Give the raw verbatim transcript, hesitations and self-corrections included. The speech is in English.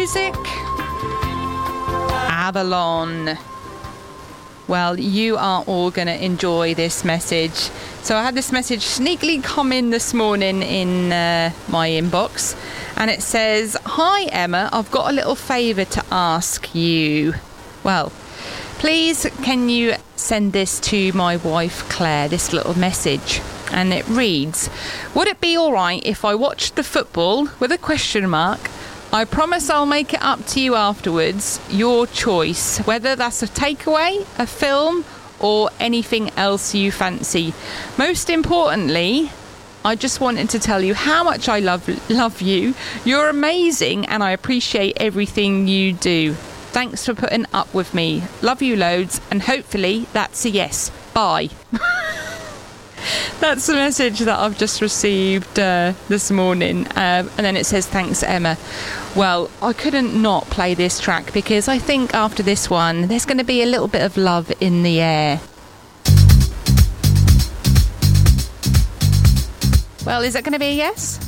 music. Avalon. Well, you are all going to enjoy this message. So I had this message sneakily come in this morning in uh, my inbox, and it says, "Hi Emma, I've got a little favour to ask you. Well, please can you send this to my wife Claire, this little message?" And it reads, "Would it be alright if I watched the football with a question mark? I promise I'll make it up to you afterwards. Your choice, whether that's a takeaway, a film, or anything else you fancy. Most importantly, I just wanted to tell you how much I love love you. You're amazing and I appreciate everything you do. Thanks for putting up with me. Love you loads, and hopefully that's a yes. Bye." That's the message that I've just received uh, this morning. Uh, and then it says, "Thanks, Emma." Well, I couldn't not play this track because I think after this one, there's going to be a little bit of love in the air. Well, is that going to be a yes?